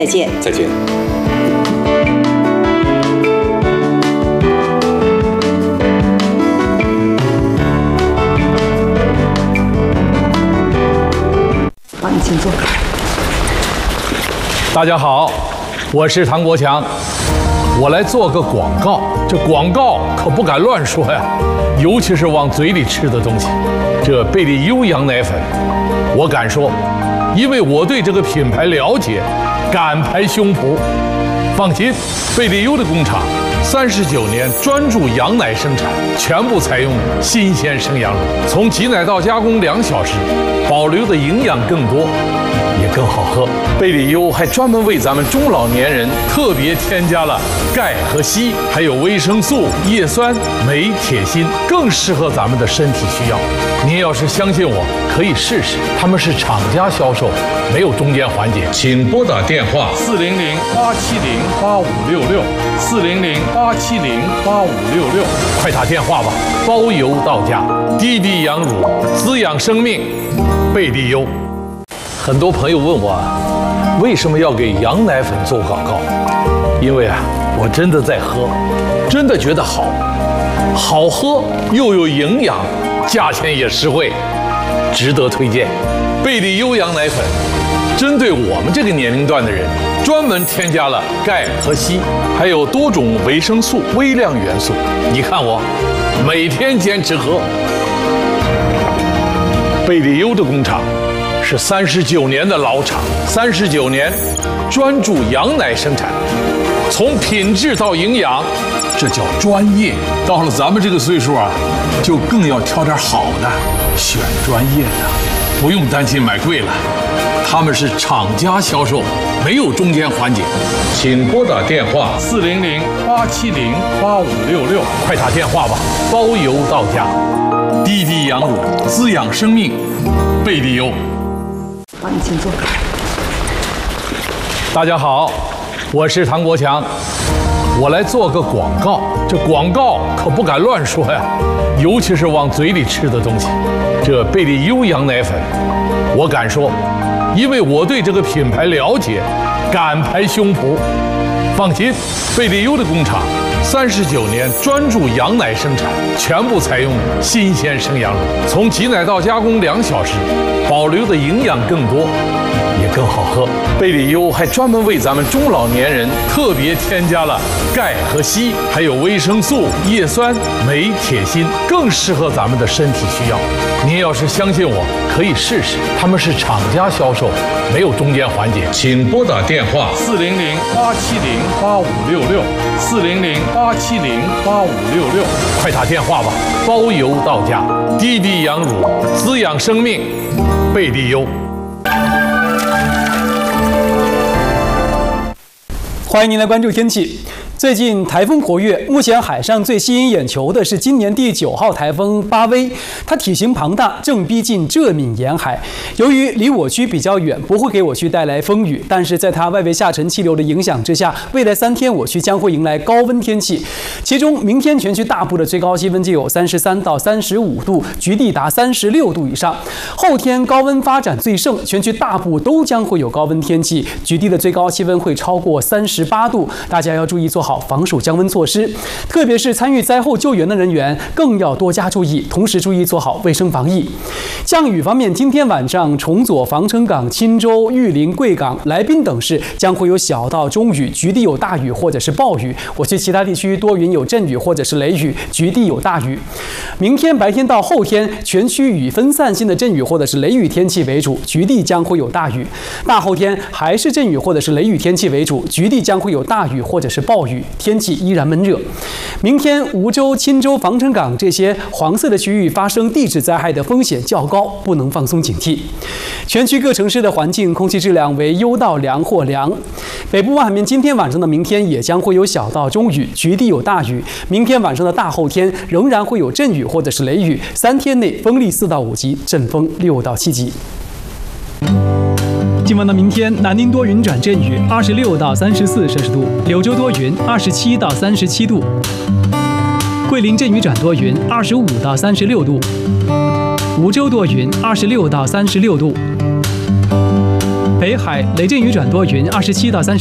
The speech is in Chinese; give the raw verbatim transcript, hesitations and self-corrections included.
再见。 再见。 好，你请坐。 大家好，我是唐国强，我来做个广告。这广告可不敢乱说呀，尤其是往嘴里吃的东西。这贝利优羊奶粉，我敢说，因为我对这个品牌了解，敢拍胸脯。放心，贝利优的工厂三十九年专注羊奶生产，全部采用新鲜生羊乳，从挤奶到加工两小时，保留的营养更多，也更好喝。贝利优还专门为咱们中老年人特别添加了钙和硒，还有维生素、叶酸、镁、铁、锌，更适合咱们的身体需要。您要是相信我，可以试试。他们是厂家销售，没有中间环节。请拨打电话四零零八七零八五六六四零零八七零八五六六，快打电话吧，包邮到家。滴滴羊乳，滋养生命，贝利优。很多朋友问我，为什么要给羊奶粉做广告？因为啊，我真的在喝，真的觉得好，好喝又有营养，价钱也实惠，值得推荐。贝利优羊奶粉针对我们这个年龄段的人，专门添加了钙和硒，还有多种维生素、微量元素。你看我每天坚持喝。贝利优的工厂是三十九年的老厂，三十九年专注羊奶生产，从品质到营养，这叫专业。到了咱们这个岁数啊，就更要挑点好的，选专业的，不用担心买贵了。他们是厂家销售，没有中间环节。请拨打电话四零零八七零八五六六，快打电话吧，包邮到家。滴滴羊乳，滋养生命，贝利优。 好，你请坐。 大家好，我是唐国强，我来做个广告。这广告可不敢乱说呀，尤其是往嘴里吃的东西。这贝利优羊奶粉，我敢说，因为我对这个品牌了解，敢拍胸脯。放心，贝利优的工厂三十九年专注羊奶生产，全部采用新鲜生羊乳，从挤奶到加工两小时，保留的营养更多，也更好喝。贝利优还专门为咱们中老年人特别添加了钙和硒，还有维生素、叶酸、镁、铁、锌，更适合咱们的身体需要。您要是相信我，可以试试。他们是厂家销售，没有中间环节。请拨打电话四零零八七零八五六六四零零八七零八五六六，快打电话吧，包邮到家。滴滴羊乳，滋养生命，贝利优。 欢迎您来关注天气。最近台风活跃，目前海上最吸引眼球的是今年第九号台风巴威，它体型庞大，正逼近浙闽沿海。由于离我区比较远，不会给我区带来风雨，但是在它外围下沉气流的影响之下，未来三天我区将会迎来高温天气。其中，明天全区大部的最高气温就有三十三到三十五度，局地达三十六度以上。后天高温发展最盛，全区大部都将会有高温天气，局地的最高气温会超过三十八度，大家要注意做好防暑降温措施，特别是参与灾后救援的人员更要多加注意，同时注意做好卫生防疫。降雨方面，今天晚上崇左、防城港、钦州、玉林、贵港、来宾等市将会有小到中雨，局地有大雨或者是暴雨。我区其他地区多云有阵雨或者是雷雨，局地有大雨。明天白天到后天，全区以分散性的阵雨或者是雷雨天气为主，局地将会有大雨。大后天还是阵雨或者是雷雨天气为主，局地将会有大雨或者是暴雨。天气依然闷热。明天梧州、钦州、防城港这些黄色的区域发生地质灾害的风险较高，不能放松警惕。全区各城市的环境空气质量为优到良或良。北部外面今天晚上的明天也将会有小到中雨，局地有大雨。明天晚上的大后天仍然会有阵雨或者是雷雨，三天内风力四到五级，阵风六到七级。今晚到明天，南宁多云转阵雨，二十六到三十四摄氏度；柳州多云，二十七到三十七度；桂林阵雨转多云，二十五到三十六度；梧州多云，二十六到三十六度； 北海雷阵雨转多云，二十七到三十。